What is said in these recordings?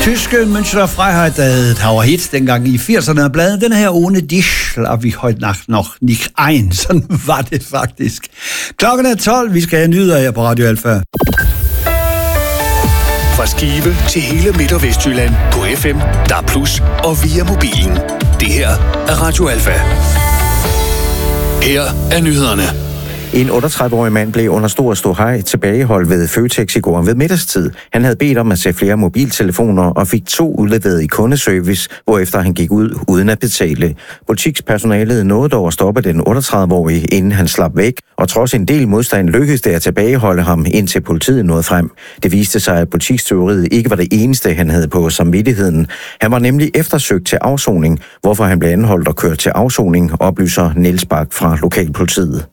Tyske Münchner Freiheit, der var hit dengang i 80'erne, bladet den her ohne dich schlaf ich heute Nacht noch nicht ein. Sådan var det faktisk. Klokken er 12, vi skal have nyheder her på Radio Alfa. Fra Skive til hele Midt- og Vestjylland på FM, DAB+ og via mobilen. Det her er Radio Alfa. Her er nyhederne. En 38-årig mand blev under stor ståhej tilbageholdt ved Føtex i går ved middagstid. Han havde bedt om at se flere mobiltelefoner og fik 2 udleveret i kundeservice, hvorefter han gik ud uden at betale. Butikspersonalet nåede dog at stoppe den 38-årige, inden han slap væk, og trods en del modstand lykkedes det at tilbageholde ham, indtil politiet nåede frem. Det viste sig, at butikstyveriet ikke var det eneste, han havde på samvittigheden. Han var nemlig eftersøgt til afsoning, hvorfor han blev anholdt og kørt til afsoning, oplyser Niels Bak fra lokalpolitiet.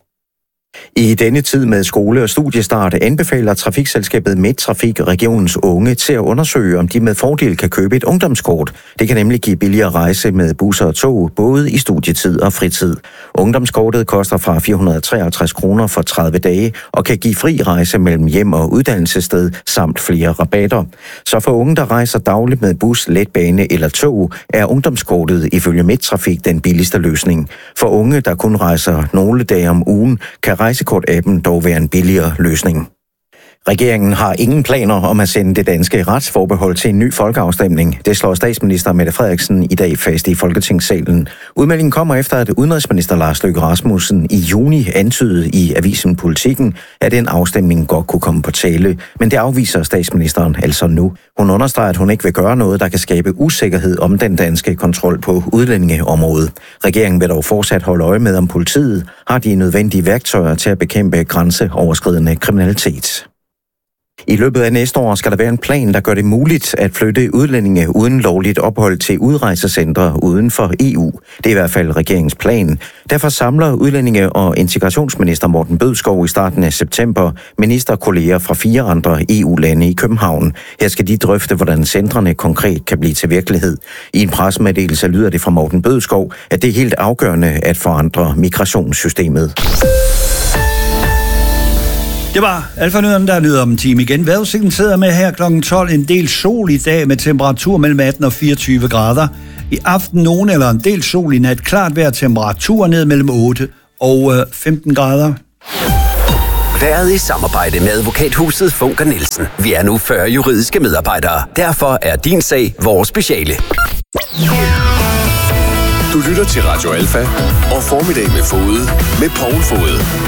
I denne tid med skole- og studiestart anbefaler trafikselskabet Midttrafik regionens unge til at undersøge, om de med fordel kan købe et ungdomskort. Det kan nemlig give billigere rejse med busser og tog, både i studietid og fritid. Ungdomskortet koster fra 453 kroner for 30 dage og kan give fri rejse mellem hjem og uddannelsessted samt flere rabatter. Så for unge, der rejser dagligt med bus, letbane eller tog, er ungdomskortet ifølge Midttrafik den billigste løsning. For unge, der kun rejser nogle dage om ugen, kan rejsekort-appen dog være en billigere løsning. Regeringen har ingen planer om at sende det danske retsforbehold til en ny folkeafstemning. Det slår statsminister Mette Frederiksen i dag fast i Folketingssalen. Udmeldingen kommer efter, at udenrigsminister Lars Løkke Rasmussen i juni antydede i avisen Politikken, at en afstemning godt kunne komme på tale. Men det afviser statsministeren altså nu. Hun understreger, at hun ikke vil gøre noget, der kan skabe usikkerhed om den danske kontrol på udlændingeområdet. Regeringen vil dog fortsat holde øje med, om politiet har de nødvendige værktøjer til at bekæmpe grænseoverskridende kriminalitet. I løbet af næste år skal der være en plan, der gør det muligt at flytte udlændinge uden lovligt ophold til udrejsecentre uden for EU. Det er i hvert fald regeringens plan. Derfor samler udlændinge- og integrationsminister Morten Bødskov i starten af september ministerkolleger fra 4 andre EU-lande i København. Her skal de drøfte, hvordan centrene konkret kan blive til virkelighed. I en pressemeddelelse lyder det fra Morten Bødskov, at det er helt afgørende at forandre migrationssystemet. Det var Alfa-nyhederne, der lyder om en time igen. Vejrudsigten sidder med her kl. 12. En del sol i dag med temperatur mellem 18 og 24 grader. I aften nogen eller en del sol i nat. Klart vejr, temperatur ned mellem 8 og 15 grader. Været i samarbejde med advokathuset Funker Nielsen. Vi er nu 40 juridiske medarbejdere. Derfor er din sag vores speciale. Du lytter til Radio Alfa og Formiddag med Fode med Poul Fode.